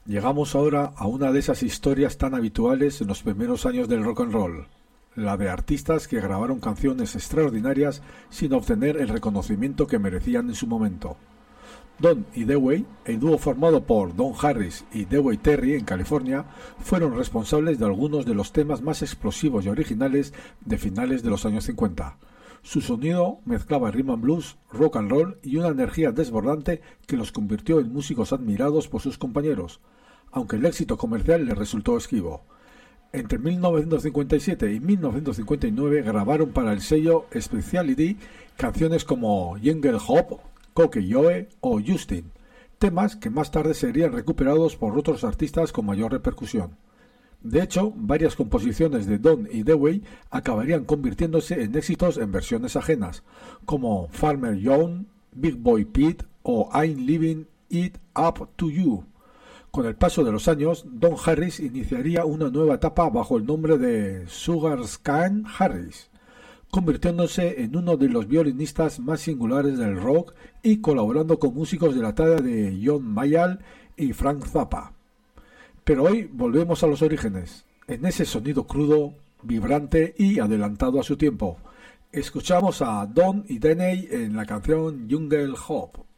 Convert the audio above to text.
Llegamos ahora a una de esas historias tan habituales en los primeros años del rock and roll, la de artistas que grabaron canciones extraordinarias sin obtener el reconocimiento que merecían en su momento. Don y Dewey, el dúo formado por Don Harris y Dewey Terry en California, fueron responsables de algunos de los temas más explosivos y originales de finales de los años 50. Su sonido mezclaba rhythm and blues, rock and roll y una energía desbordante que los convirtió en músicos admirados por sus compañeros, aunque el éxito comercial les resultó esquivo. Entre 1957 y 1959 grabaron para el sello Specialty canciones como Jungle Hop, Coke Joe o Justin, temas que más tarde serían recuperados por otros artistas con mayor repercusión. De hecho, varias composiciones de Don y Dewey acabarían convirtiéndose en éxitos en versiones ajenas, como Farmer John, Big Boy Pete o I'm Leaving It Up to You. Con el paso de los años, Don Harris iniciaría una nueva etapa bajo el nombre de Sugar Cane Harris, convirtiéndose en uno de los violinistas más singulares del rock y colaborando con músicos de la talla de John Mayall y Frank Zappa. Pero hoy volvemos a los orígenes, en ese sonido crudo, vibrante y adelantado a su tiempo. Escuchamos a Don y Deney en la canción Jungle Hop.